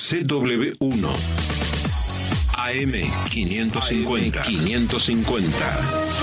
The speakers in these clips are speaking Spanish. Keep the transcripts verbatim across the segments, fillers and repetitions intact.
C W uno. A M quinientos cincuenta. quinientos cincuenta.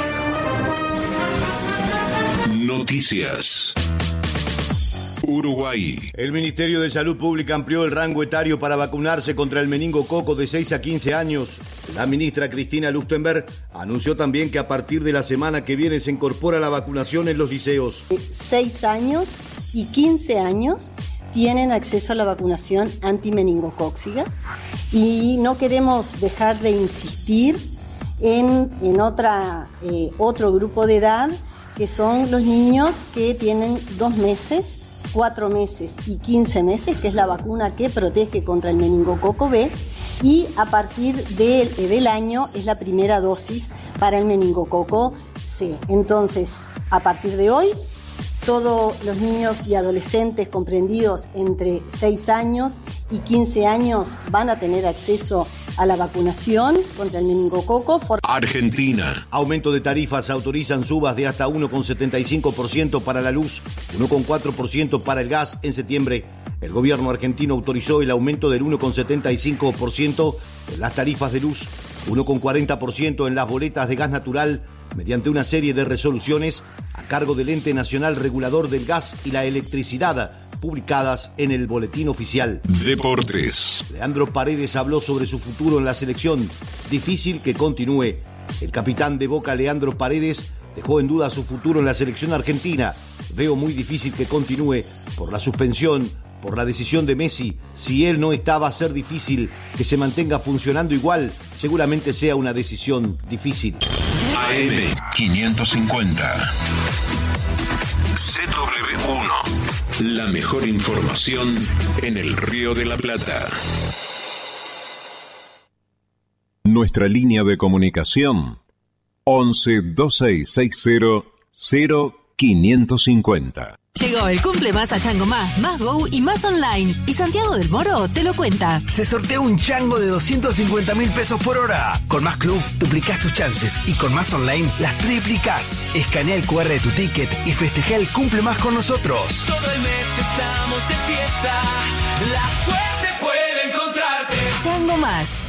Noticias. Uruguay. El Ministerio de Salud Pública amplió el rango etario para vacunarse contra el meningococo de seis a quince años. La ministra Cristina Luchtenberg anunció también que a partir de la semana que viene se incorpora la vacunación en los liceos. seis años y quince años tienen acceso a la vacunación antimeningocócica y no queremos dejar de insistir en, en otra, eh, otro grupo de edad, que son los niños que tienen dos meses, cuatro meses y quince meses, que es la vacuna que protege contra el meningococo B, y a partir de, del año es la primera dosis para el meningococo C. Entonces, a partir de hoy, todos los niños y adolescentes comprendidos entre seis años y quince años van a tener acceso a la vacunación contra el meningococo. Argentina. Aumento de tarifas, autorizan subas de hasta uno coma setenta y cinco por ciento para la luz, uno coma cuatro por ciento para el gas en septiembre. El gobierno argentino autorizó el aumento del uno coma setenta y cinco por ciento en las tarifas de luz, uno coma cuarenta por ciento en las boletas de gas natural, mediante una serie de resoluciones a cargo del Ente Nacional Regulador del Gas y la Electricidad, publicadas en el Boletín Oficial. Deportes. Leandro Paredes habló sobre su futuro en la selección. Difícil que continúe. El capitán de Boca, Leandro Paredes, dejó en duda su futuro en la selección argentina. Veo muy difícil que continúe por la suspensión, por la decisión de Messi. Si él no está, va a ser difícil que se mantenga funcionando igual. Seguramente sea una decisión difícil. A M quinientos cincuenta. C W uno. La mejor información en el Río de la Plata. Nuestra línea de comunicación once dos seis seis cero cero quinientos cincuenta. Llegó el cumple más a Chango Más, Más Go y Más Online. Y Santiago del Moro te lo cuenta. Se sortea un chango de doscientos cincuenta mil pesos por hora. Con Más Club duplicás tus chances y con Más Online las triplicás. Escanea el cu erre de tu ticket y festeja el cumple más con nosotros. Todo el mes estamos de fiesta. La suerte puede encontrarte. Chango Más.